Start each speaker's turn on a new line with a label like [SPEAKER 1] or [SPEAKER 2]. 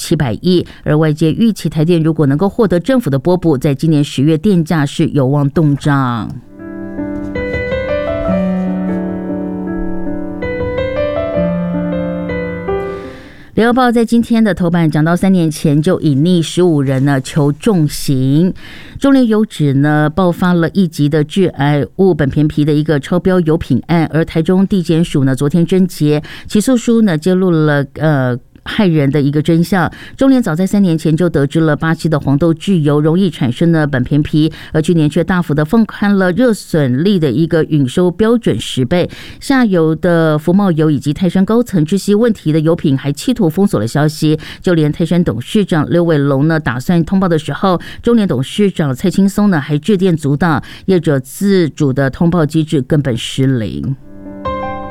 [SPEAKER 1] 700亿，而外界预期台电如果能够获得政府的拨补，在今年10月电价是有望动涨。联合报在今天的头版讲到，3年前就隐匿15人呢求重刑。中联油脂呢爆发了1级的致癌物苯醅醚的一个超标油品案，而台中地检署呢昨天侦结起诉书呢揭露了害人的一个真相。中联早在3年前就得知了巴西的黄豆制油容易产生的苯醅醚，而去年却大幅的放宽了热损力的一个允收标准10倍。下游的福茂油以及泰山高层知悉问题的油品还企图封锁了消息，就连泰山董事长刘伟龙呢打算通报的时候，中联董事长蔡青松呢还致电阻挡，业者自主的通报机制根本失灵。